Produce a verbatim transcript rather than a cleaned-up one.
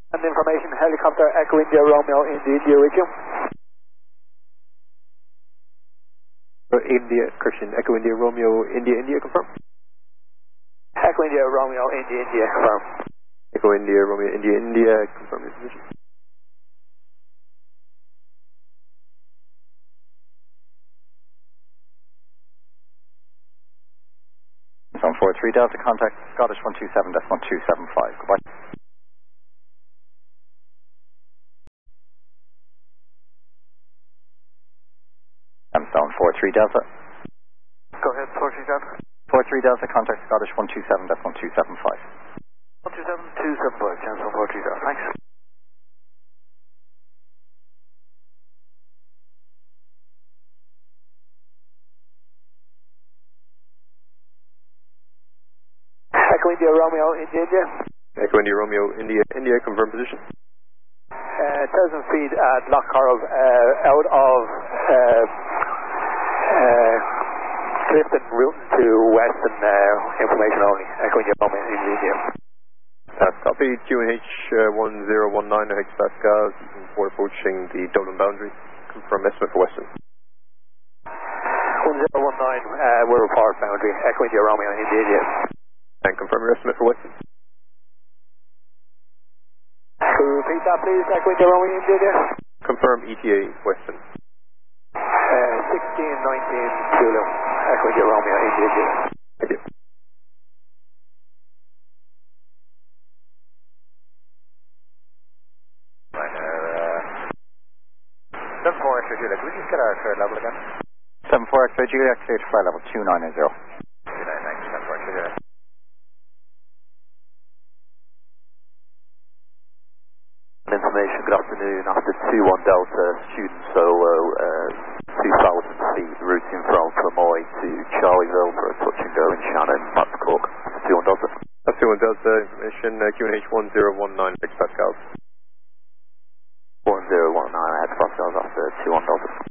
And information, helicopter Echo India Romeo India India with you. India, Christian, Echo India Romeo India India, confirm. Echo India Romeo India India, confirm. Echo India Romeo India India, confirm your position. Zone four three Delta, contact Scottish one two seven dash one two seven five, goodbye. I'm zone four three Delta. Go ahead, four three Delta. four three Delta, contact Scottish one two seven dash one two seven five. one two seven two seven five, chance on four three Delta, thanks. Echo India Romeo India India. Echo India Romeo India India, confirm position. Uh, thousand feet at Loch Corrib, uh, out of uh, uh, Clifton, Ruton to Weston, uh, information only. Echo India Romeo India India. Uh, copy, Q N H uh, one zero one nine, H Pascal, for approaching the Dublin boundary. Confirm estimate for Weston. one zero one nine, uh, we're report boundary. Echo India Romeo India India. And confirm your estimate for Weston. Could you repeat that please, Echo India Romeo India India? Confirm E T A Weston. Uh, sixteen nineteen Zulu, Echo India Romeo India India. Thank you. seven four X-ray Juliet, could we just get our cleared level again? seven four X-ray Juliet, cleared to flight level two nine zero. two nine zero, seven four X-ray Juliet. Information, good afternoon. After two one Delta, student solo, uh, two thousand feet, routing from Fermoy to Charlieville for a touch and go in Shannon, Max Cook. After two one Delta. That's two one Delta, information, uh, Q N H one zero one nine, H Pascal. one zero one nine, X Pascals after two one Delta.